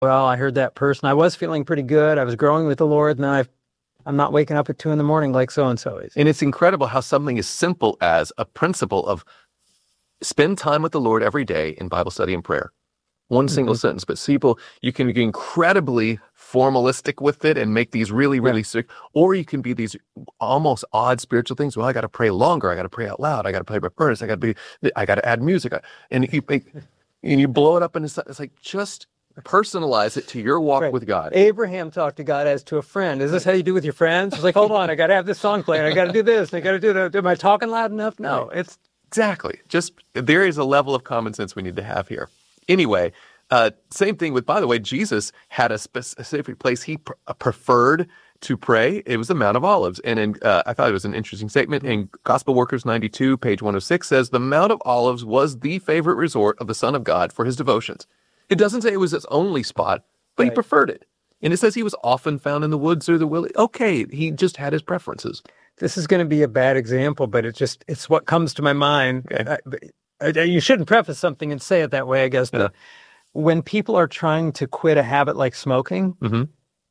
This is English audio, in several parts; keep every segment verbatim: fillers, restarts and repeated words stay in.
well, I heard that person. I was feeling pretty good. I was growing with the Lord, and then I've, I'm not waking up at two in the morning like so-and-so is. And it's incredible how something as simple as a principle of spend time with the Lord every day in Bible study and prayer. One single mm-hmm. sentence, but people, you can be incredibly formalistic with it and make these really, really yeah. sick, or you can be these almost odd spiritual things. Well, I got to pray longer. I got to pray out loud. I got to play by earnest. I got to be, I got to add music. And you make, and you blow it up and it's, it's like, just personalize it to your walk right. with God. Abraham talked to God as to a friend. Is this how you do with your friends? It's like, hold on, I got to have this song playing. I got to do this. I got to do that. Am I talking loud enough? No, right. it's exactly. Just, there is a level of common sense we need to have here. Anyway, uh, same thing with, by the way, Jesus had a specific place he pr- preferred to pray. It was the Mount of Olives. And in, uh, I thought it was an interesting statement. In Gospel Workers ninety-two, page one oh six says, the Mount of Olives was the favorite resort of the Son of God for his devotions. It doesn't say it was his only spot, but right. he preferred it. And it says he was often found in the woods or the willow. Okay, he just had his preferences. This is going to be a bad example, but it just, it's what comes to my mind. Okay. I, I, you shouldn't preface something and say it that way, I guess. But yeah. when people are trying to quit a habit like smoking, mm-hmm.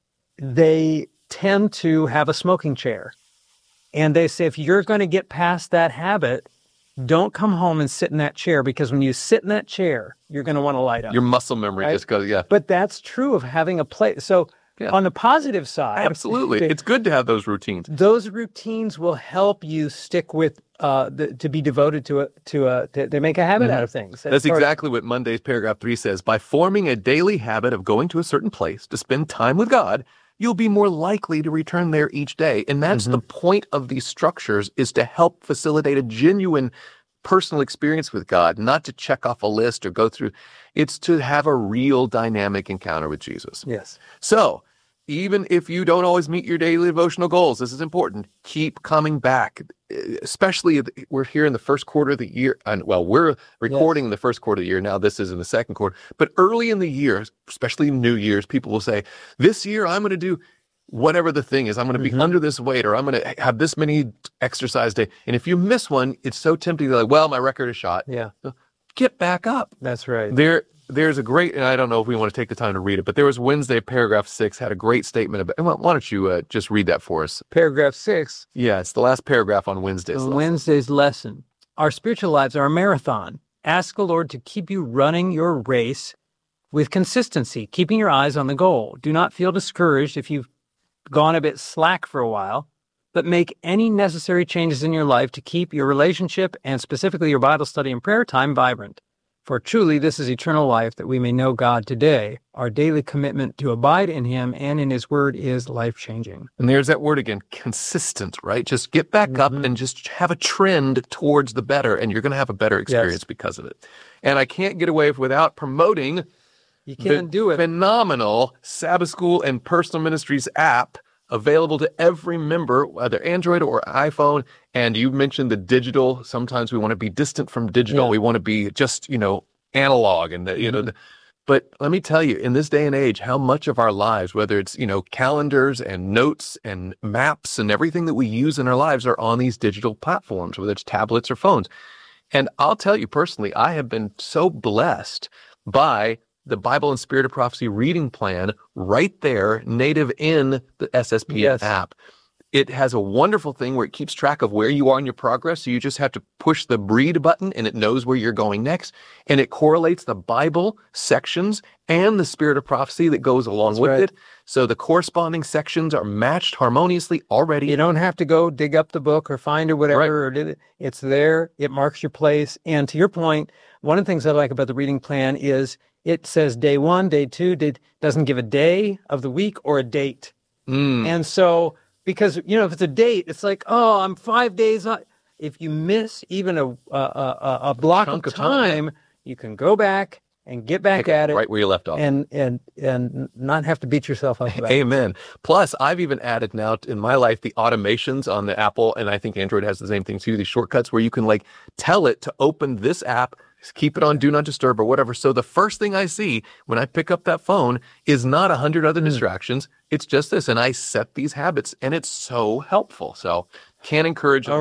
they tend to have a smoking chair. And they say, if you're going to get past that habit, don't come home and sit in that chair, because when you sit in that chair, you're going to want to light up. Your muscle memory right? just goes, yeah. But that's true of having a place. So yeah. on the positive side. Absolutely. It's good to have those routines. Those routines will help you stick with, uh, the, to be devoted to, a, to, a, to, to make a habit mm-hmm. out of things. That's, that's exactly what Monday's paragraph three says. By forming a daily habit of going to a certain place to spend time with God, you'll be more likely to return there each day. And that's mm-hmm. the point of these structures, is to help facilitate a genuine personal experience with God, not to check off a list or go through. It's to have a real dynamic encounter with Jesus. Yes. So even if you don't always meet your daily devotional goals, this is important. Keep coming back, especially we're here in the first quarter of the year. And well, we're recording yes. in the first quarter of the year. Now this is in the second quarter, but early in the year, especially New Year's, people will say, this year I'm going to do whatever the thing is. I'm going to be mm-hmm. under this weight, or I'm going to have this many exercise days. And if you miss one, it's so tempting to be like, well, my record is shot. Yeah. Get back up. That's right. There, there's a great, and I don't know if we want to take the time to read it, but there was Wednesday, paragraph six, had a great statement about, why don't you uh, just read that for us? Paragraph six. Yeah, it's the last paragraph on Wednesday's on lesson. Wednesday's lesson. Our spiritual lives are a marathon. Ask the Lord to keep you running your race with consistency, keeping your eyes on the goal. Do not feel discouraged if you've gone a bit slack for a while, but make any necessary changes in your life to keep your relationship, and specifically your Bible study and prayer time, vibrant. For truly, this is eternal life, that we may know God today. Our daily commitment to abide in him and in his word is life-changing. And there's that word again, consistent, right? Just get back mm-hmm. up and just have a trend towards the better, and you're going to have a better experience yes. because of it. And I can't get away without promoting You can't do it. phenomenal Sabbath School and Personal Ministries app, available to every member, whether Android or iPhone. And you mentioned the digital. Sometimes we want to be distant from digital. Yeah. We want to be just, you know, analog. And, the, you mm-hmm. know, the, but let me tell you, in this day and age, how much of our lives, whether it's, you know, calendars and notes and maps and everything that we use in our lives, are on these digital platforms, whether it's tablets or phones. And I'll tell you personally, I have been so blessed by the Bible and Spirit of Prophecy reading plan right there, native in the S S P N yes. app. It has a wonderful thing where it keeps track of where you are in your progress. So you just have to push the read button and it knows where you're going next. And it correlates the Bible sections and the Spirit of Prophecy that goes along That's with right. it. So the corresponding sections are matched harmoniously already. You don't have to go dig up the book or find or whatever. Right. Or did it. It's there. It marks your place. And to your point, one of the things I like about the reading plan is it says day one, day two, day, doesn't give a day of the week or a date. Mm. And so, because, you know, if it's a date, it's like, oh, I'm five days on. If you miss even a a, a, a block of time, of time, you can go back and get back Pick at it. Right where you left off. And and and not have to beat yourself up about Amen. It. Plus, I've even added now in my life the automations on the Apple, and I think Android has the same thing too, these shortcuts where you can like tell it to open this app, keep it on Do Not Disturb or whatever. So the first thing I see when I pick up that phone is not a hundred other distractions. Mm. It's just this. And I set these habits, and it's so helpful. So can't encourage it All right. enough.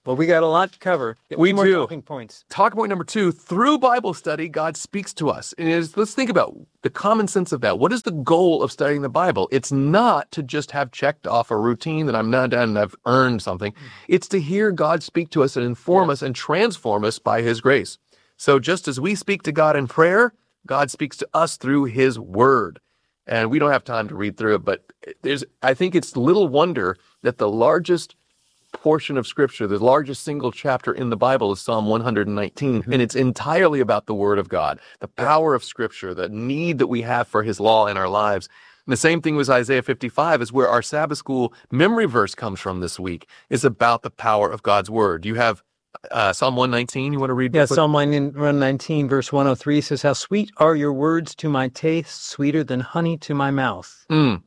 Well, we got a lot to cover. Get We two more do. talking points. Talk point number two, through Bible study, God speaks to us. And is, let's think about the common sense of that. What is the goal of studying the Bible? It's not to just have checked off a routine that I'm not done and I've earned something. It's to hear God speak to us and inform us and transform us by his grace. So just as we speak to God in prayer, God speaks to us through his word. And we don't have time to read through it, but there's, I think it's little wonder that the largest portion of scripture, the largest single chapter in the Bible is Psalm one hundred nineteen, mm-hmm. and it's entirely about the word of God, the power of scripture, the need that we have for his law in our lives. And the same thing with Isaiah fifty-five is where our Sabbath school memory verse comes from this week, is about the power of God's word. You have uh, Psalm one nineteen, you want to read? Yeah, Psalm one nineteen, verse one oh three says, "How sweet are your words to my taste, sweeter than honey to my mouth." Mm.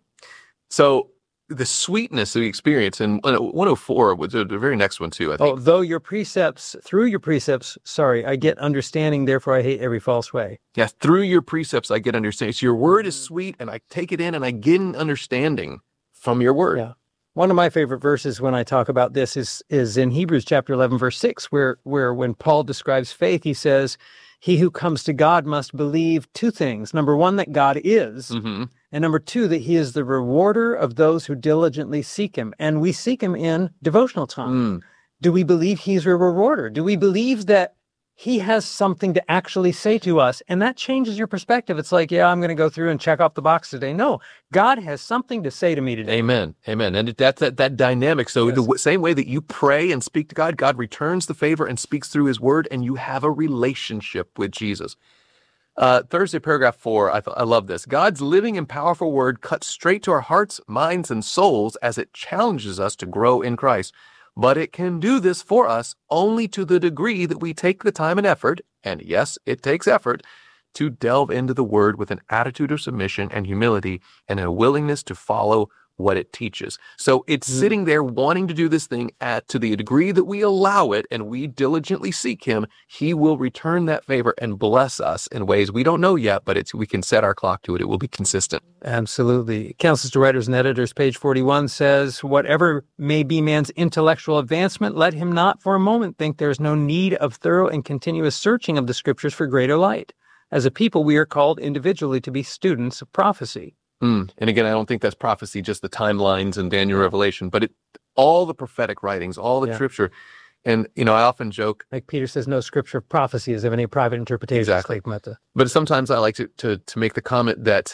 So the sweetness that we experience, and one oh four was the very next one too, I think. Oh, though your precepts, through your precepts, sorry, I get understanding, therefore I hate every false way. Yeah, through your precepts I get understanding. So your word is sweet, and I take it in, and I get an understanding from your word. Yeah. One of my favorite verses when I talk about this is is in Hebrews chapter eleven, verse six, where, where when Paul describes faith, he says, "He who comes to God must believe two things. Number one, that God is, Mm-hmm. and number two, that he is the rewarder of those who diligently seek him." And we seek him in devotional time. Mm. Do we believe he's a rewarder? Do we believe that he has something to actually say to us? And that changes your perspective. It's like, yeah, I'm going to go through and check off the box today. No, God has something to say to me today. Amen. Amen. And that's that, that dynamic. So Yes. the w- same way that you pray and speak to God, God returns the favor and speaks through his word, and you have a relationship with Jesus. Uh, Thursday, paragraph four, I, th- I love this. God's living and powerful word cuts straight to our hearts, minds, and souls as it challenges us to grow in Christ. But it can do this for us only to the degree that we take the time and effort, and yes, it takes effort, to delve into the word with an attitude of submission and humility and a willingness to follow what it teaches. So it's Mm. sitting there wanting to do this thing at to the degree that we allow it and we diligently seek him, he will return that favor and bless us in ways we don't know yet, but it's we can set our clock to it. It will be consistent. Absolutely. Counsels to Writers and Editors, page forty-one says, "Whatever may be man's intellectual advancement, let him not for a moment think there is no need of thorough and continuous searching of the scriptures for greater light. As a people, we are called individually to be students of prophecy." Mm. And again, I don't think that's prophecy, just the timelines and Daniel Revelation, but it, all the prophetic writings, all the Yeah. scripture. And, you know, I often joke, Like Peter says, no scripture of prophecy is of any private interpretation. Exactly. Like Meta. but sometimes I like to, to, to make the comment that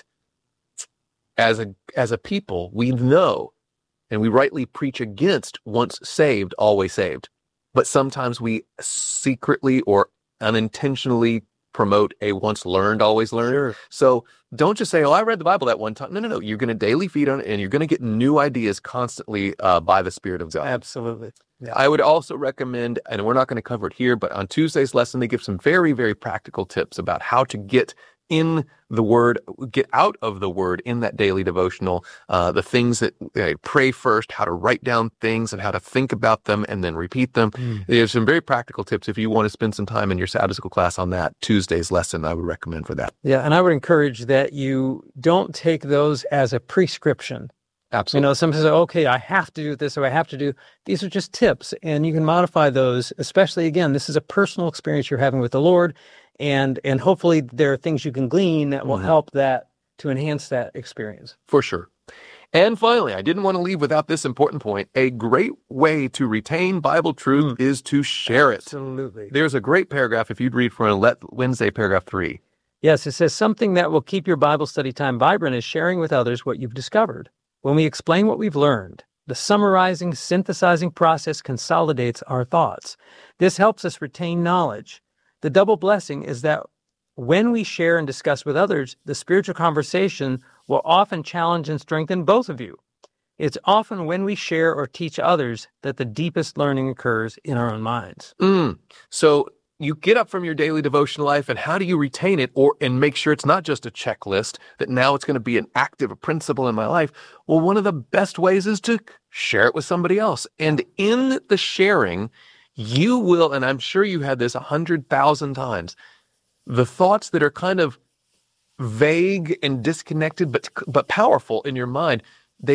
as a, as a people, we know and we rightly preach against once saved, always saved. But sometimes we secretly or unintentionally promote a once learned, always learned. Sure. So don't just say, oh, I read the Bible that one time. No, no, no. You're going to daily feed on it, and you're going to get new ideas constantly uh, by the Spirit of God. Absolutely. Yeah. I would also recommend, and we're not going to cover it here, but on Tuesday's lesson, they give some very, very practical tips about how to get in the Word, get out of the Word in that daily devotional, uh, the things that uh, pray first, how to write down things and how to think about them and then repeat them. Mm. There's some very practical tips. If you want to spend some time in your Sabbath school class on that, Tuesday's lesson, I would recommend for that. Yeah, and I would encourage that you don't take those as a prescription. You Absolutely. know, some people say, okay, I have to do this or I have to do, these are just tips, and you can modify those, especially, again, this is a personal experience you're having with the Lord, and and hopefully there are things you can glean that will Mhm. help that, to enhance that experience. For sure. And finally, I didn't want to leave without this important point. A great way to retain Bible truth is to share it. Absolutely. There's a great paragraph, if you'd read for Let Wednesday, paragraph three. Yes, it says something that will keep your Bible study time vibrant is sharing with others what you've discovered. When we explain what we've learned, the summarizing, synthesizing process consolidates our thoughts. This helps us retain knowledge. The double blessing is that when we share and discuss with others, the spiritual conversation will often challenge and strengthen both of you. It's often when we share or teach others that the deepest learning occurs in our own minds. Mm. So you get up from your daily devotional life, and how do you retain it or and make sure it's not just a checklist, that now it's going to be an active a principle in my life? Well, one of the best ways is to share it with somebody else. And in the sharing, you will, and I'm sure you had this a hundred thousand times, the thoughts that are kind of vague and disconnected, but but powerful in your mind, they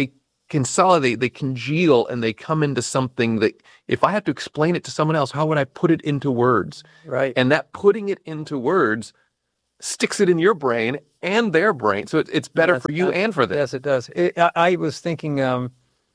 consolidate, they congeal, and they come into something that if I have to explain it to someone else, how would I put it into words? Right. And that putting it into words sticks it in your brain and their brain. So it, it's better Yes, for you uh, and for them. Yes, it does. It, I, I was thinking, um,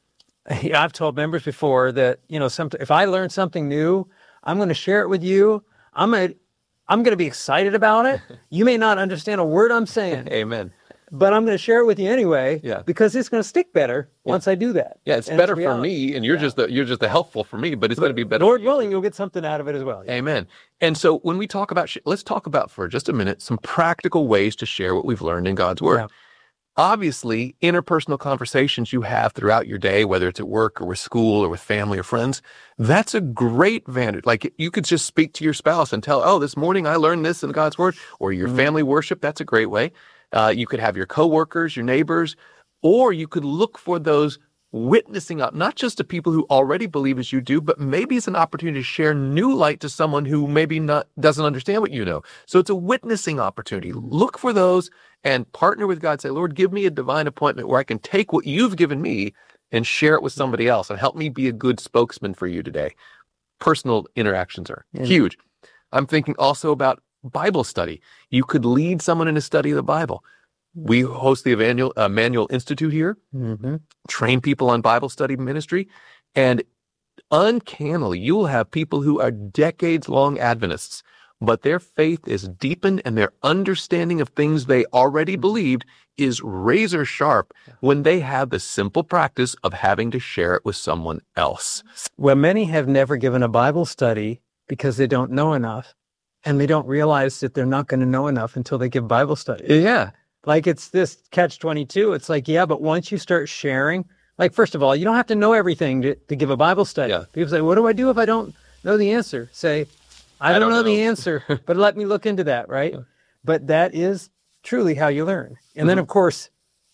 I've told members before that, you know, some, if I learn something new, I'm going to share it with you. I'm going to, I'm going to be excited about it. You may not understand a word I'm saying, Amen. but I'm going to share it with you anyway, Yeah. because it's going to stick better once I do that. Yeah, it's And better for reality. me, and you're Yeah. just the you're just the helpful for me, but it's going to be better. Lord for you. willing, you'll get something out of it as well. Amen. And so when we talk about, sh- let's talk about for just a minute some practical ways to share what we've learned in God's Word. Yeah. Obviously, interpersonal conversations you have throughout your day, whether it's at work or with school or with family or friends, that's a great vantage. Like you could just speak to your spouse and tell, oh, this morning I learned this in God's Word, or your Mhm. family worship. That's a great way. Uh, you could have your coworkers, your neighbors, or you could look for those witnessing up, not just to people who already believe as you do, but maybe it's an opportunity to share new light to someone who maybe not doesn't understand what you know. So it's a witnessing opportunity. Look for those and partner with God. Say, Lord, give me a divine appointment where I can take what you've given me and share it with somebody else and help me be a good spokesman for you today. Personal interactions are Yeah. huge. I'm thinking also about Bible study. You could lead someone in a study of the Bible. We host the Emmanuel, uh, Emmanuel Institute here, Mm-hmm. train people on Bible study ministry, and uncannily, you will have people who are decades-long Adventists, but their faith is deepened and their understanding of things they already believed is razor sharp when they have the simple practice of having to share it with someone else. Well, many have never given a Bible study because they don't know enough, and they don't realize that they're not going to know enough until they give Bible study. Yeah. Like it's this catch twenty-two. It's like, yeah, but once you start sharing, like, first of all, you don't have to know everything to, to give a Bible study. Yeah. People say, what do I do if I don't know the answer? Say, I, don't, don't know, the know. answer, but let me look into that, right? But that is truly how you learn. And then, Mhm. of course,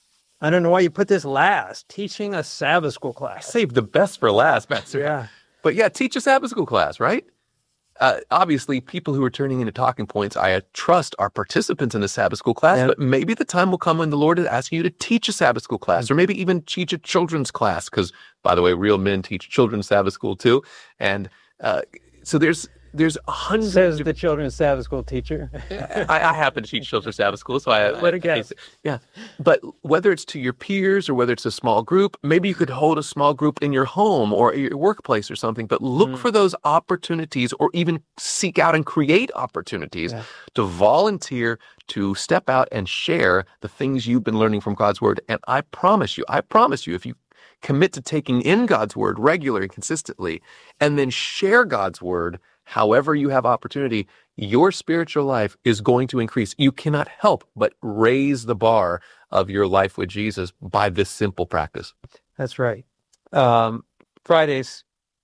I don't know why you put this last, teaching a Sabbath school class. Save the best for last, Pastor. Yeah. But yeah, teach a Sabbath school class, right? Uh, obviously, people who are turning into talking points, I uh, trust are participants in the Sabbath school class, Yeah. but maybe the time will come when the Lord is asking you to teach a Sabbath school class, or maybe even teach a children's class, because, by the way, real men teach children's Sabbath school too. And uh, so there's there's a hundred. Says the children's Sabbath school teacher. I, I happen to teach children's Sabbath school, so I. What a I- guess. Yeah, but whether it's to your peers or whether it's a small group, maybe you could hold a small group in your home or your workplace or something. But look Mm. for those opportunities, or even seek out and create opportunities Yeah. to volunteer, to step out and share the things you've been learning from God's Word. And I promise you, I promise you, if you commit to taking in God's Word regularly and consistently, and then share God's Word however you have opportunity, your spiritual life is going to increase. You cannot help but raise the bar of your life with Jesus by this simple practice. That's right. Um, Fridays,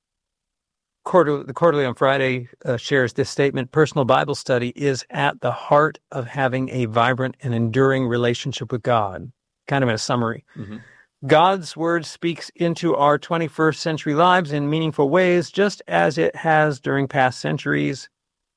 quarter, the Quarterly on Friday uh, shares this statement: personal Bible study is at the heart of having a vibrant and enduring relationship with God. Kind of in a summary. Mhm. God's Word speaks into our twenty-first century lives in meaningful ways, just as it has during past centuries.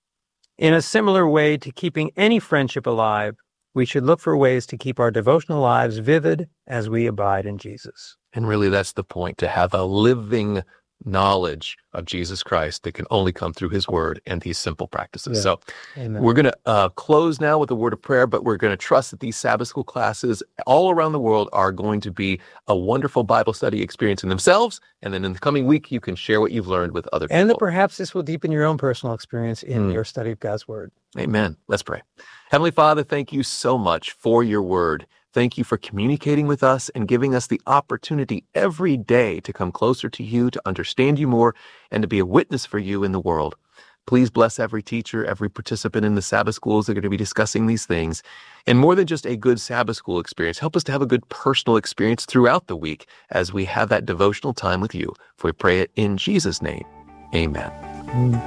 In a similar way to keeping any friendship alive, we should look for ways to keep our devotional lives vivid as we abide in Jesus. And really, that's the point, to have a living knowledge of Jesus Christ that can only come through his word and these simple practices. Yeah. So Amen. we're going to uh, close now with a word of prayer, but we're going to trust that these Sabbath school classes all around the world are going to be a wonderful Bible study experience in themselves. And then in the coming week, you can share what you've learned with other And that people. perhaps this will deepen your own personal experience in Mm. your study of God's Word. Amen. Let's pray. Heavenly Father, thank you so much for your word. Thank you for communicating with us and giving us the opportunity every day to come closer to you, to understand you more, and to be a witness for you in the world. Please bless every teacher, every participant in the Sabbath schools that are going to be discussing these things. And more than just a good Sabbath school experience, help us to have a good personal experience throughout the week as we have that devotional time with you. For we pray it in Jesus' name. Amen.